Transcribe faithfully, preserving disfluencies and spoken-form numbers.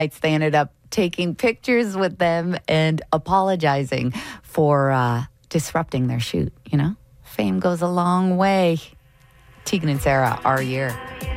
They ended up taking pictures with them and apologizing for uh, disrupting their shoot, you know? Fame goes a long way. Tegan and Sarah, Our Year.